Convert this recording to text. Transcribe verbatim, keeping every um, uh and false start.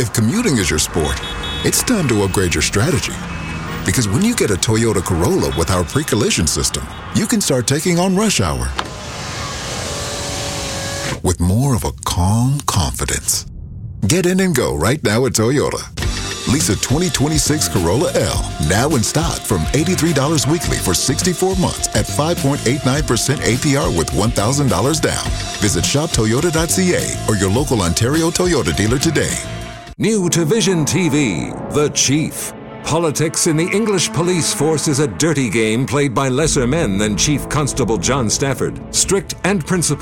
If commuting is your sport, it's time to upgrade your strategy. Because when you get a Toyota Corolla with our pre-collision system, you can start taking on rush hour with more of a calm confidence. Get in and go right now at Toyota. Lease a twenty twenty-six Corolla L now in stock from eighty-three dollars weekly for sixty-four months at five point eight nine percent A P R with one thousand dollars down. Visit shop toyota dot c a or your local Ontario Toyota dealer today. New to Vision T V, The Chief. Politics in the English police force is a dirty game played by lesser men than Chief Constable John Stafford. Strict and principled.